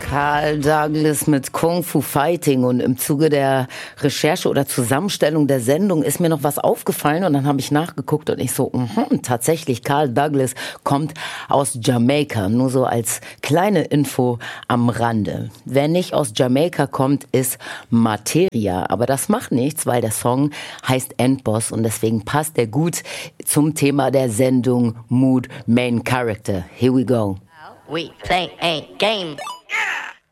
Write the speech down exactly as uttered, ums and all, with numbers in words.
Carl Douglas mit Kung Fu Fighting, und im Zuge der Recherche oder Zusammenstellung der Sendung ist mir noch was aufgefallen und dann habe ich nachgeguckt und ich so, mh, tatsächlich, Carl Douglas kommt aus Jamaika, nur so als kleine Info am Rande. Wer nicht aus Jamaika kommt, ist Materia, aber das macht nichts, weil der Song heißt Endboss und deswegen passt er gut zum Thema der Sendung Mood Main Character. Here we go. We play a game.